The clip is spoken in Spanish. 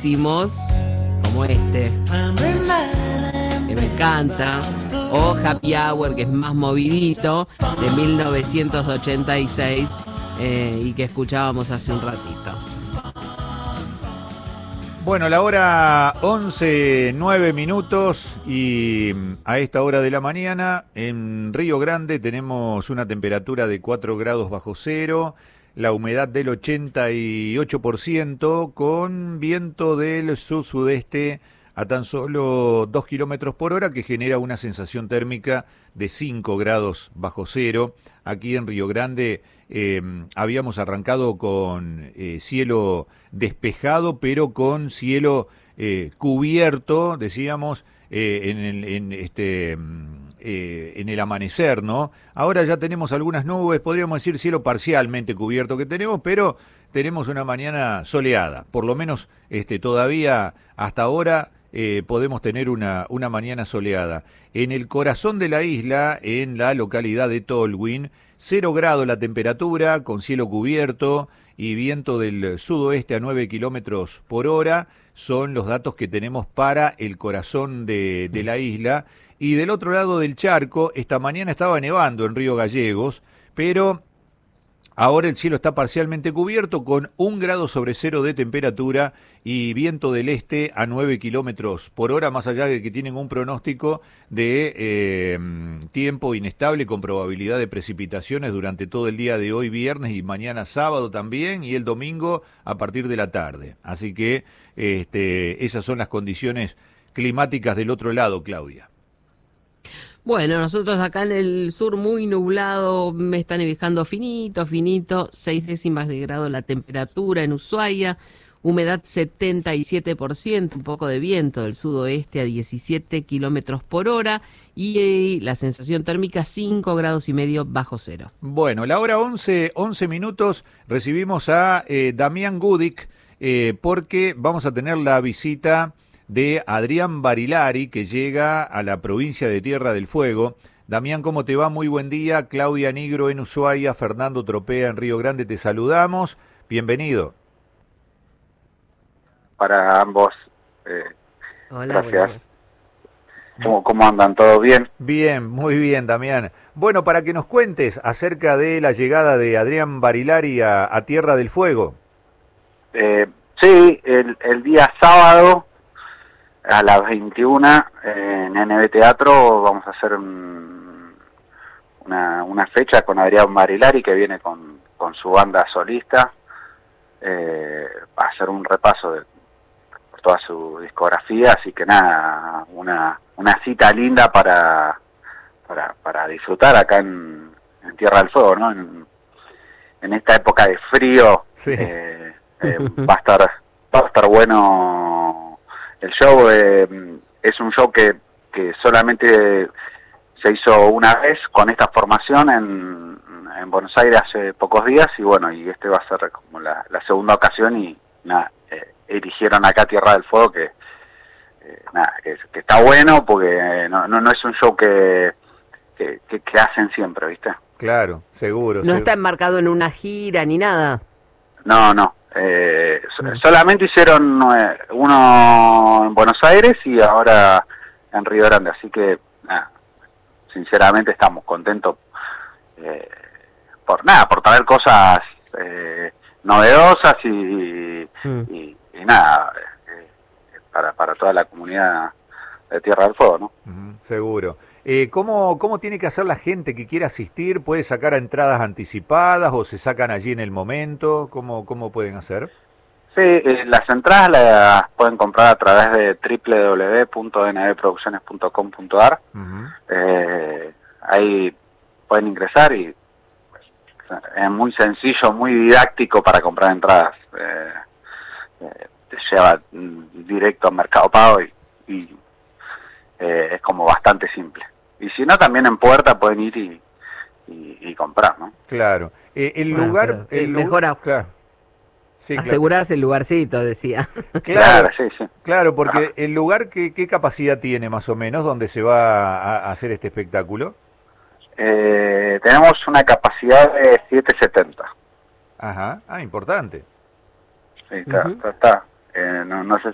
clásicísimos, como este, que me encanta, o Happy Hour, que es más movidito, de 1986, y que escuchábamos hace un ratito. Bueno, la hora 11:09 y a esta hora de la mañana en Río Grande tenemos una temperatura de 4 grados bajo cero, la humedad del 88% con viento del sur-sudeste a tan solo 2 kilómetros por hora, que genera una sensación térmica de 5 grados bajo cero. Aquí en Río Grande habíamos arrancado con cielo despejado, pero con cielo cubierto, decíamos, en el amanecer, ¿no? Ahora ya tenemos algunas nubes, podríamos decir cielo parcialmente cubierto que tenemos, pero tenemos una mañana soleada. Por lo menos todavía hasta ahora podemos tener una mañana soleada. En el corazón de la isla, en la localidad de Tolwyn, 0 grados la temperatura, con cielo cubierto y viento del sudoeste a 9 kilómetros por hora, son los datos que tenemos para el corazón de la isla. Y del otro lado del charco, esta mañana estaba nevando en Río Gallegos, pero ahora el cielo está parcialmente cubierto con 1 grado sobre cero de temperatura y viento del este a 9 kilómetros por hora, más allá de que tienen un pronóstico de tiempo inestable con probabilidad de precipitaciones durante todo el día de hoy viernes y mañana sábado también, y el domingo a partir de la tarde. Así que esas son las condiciones climáticas del otro lado, Claudia. Bueno, nosotros acá en el sur muy nublado, me está nevejando finito, 6 décimas de grado la temperatura en Ushuaia, humedad 77%, un poco de viento del sudoeste a 17 kilómetros por hora y la sensación térmica 5 grados y medio bajo cero. Bueno, la hora 11 minutos, recibimos a Damián Gudic porque vamos a tener la visita de Adrián Barilari, que llega a la provincia de Tierra del Fuego. Damián, ¿cómo te va? Muy buen día. Claudia Nigro en Ushuaia, Fernando Tropea en Río Grande, te saludamos. Bienvenido. Para ambos, Hola, gracias. ¿Cómo andan? ¿Todo bien? Bien, muy bien, Damián. Bueno, para que nos cuentes acerca de la llegada de Adrián Barilari a Tierra del Fuego. Sí, el día sábado a las 21 en NB Teatro vamos a hacer una fecha con Adrián Barilari, que viene con su banda solista, a hacer un repaso por toda su discografía, así que nada, una cita linda para disfrutar acá en Tierra del Fuego, ¿no? En esta época de frío. Sí. Va a estar bueno el show. Es un show que solamente se hizo una vez con esta formación en Buenos Aires hace pocos días, y bueno, y este va a ser como la segunda ocasión, y nada, eligieron acá Tierra del Fuego, que está bueno, porque no es un show que hacen siempre, ¿viste? Claro, seguro. ¿No está enmarcado en una gira ni nada? No. Solamente hicieron uno en Buenos Aires y ahora en Río Grande, así que sinceramente estamos contentos por traer cosas novedosas y nada, para toda la comunidad de Tierra del Fuego, ¿no? Seguro. ¿Cómo tiene que hacer la gente que quiera asistir? ¿Puede sacar entradas anticipadas o se sacan allí en el momento? ¿Cómo pueden hacer? Sí, las entradas las pueden comprar a través de www.nbproducciones.com.ar. Ahí pueden ingresar y es muy sencillo, muy didáctico para comprar entradas. Te lleva directo al Mercado Pago y es como bastante simple. Y si no, también en puerta pueden ir y comprar, ¿no? Claro. El lugar... mejor claro. Sí, asegurarse el lugarcito, decía. Claro, sí. Claro, porque el lugar, ¿qué capacidad tiene más o menos donde se va a hacer este espectáculo? Tenemos una capacidad de 770. Ajá, importante. Sí, está. No sé